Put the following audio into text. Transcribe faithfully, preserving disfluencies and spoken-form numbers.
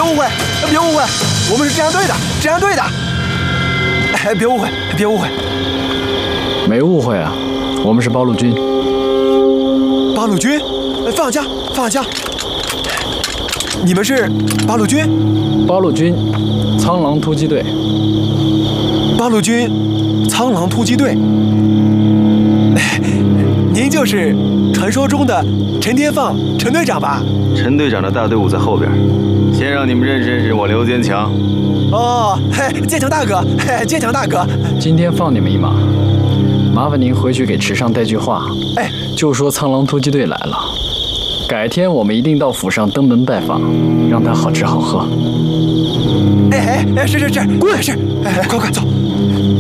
别误会，别误会，我们是治安队的，治安队的。哎，别误会，别误会。 没误会啊，我们是八路军。 八路军，放下枪，放下枪。你们是八路军？ 八路军，苍狼突击队。 八路军，苍狼突击队。您就是传说中的陈天放陈队长吧？ 陈队长的大队伍在后边，先让你们认识认识我刘坚强。 哦，嘿，坚强大哥，嘿，坚强大哥， 今天放你们一马，麻烦您回去给池上带句话， 哎， 就说苍狼突击队来了，改天我们一定到府上登门拜访，让他好吃好喝。 哎哎哎，是是是，滚是，哎，快快走。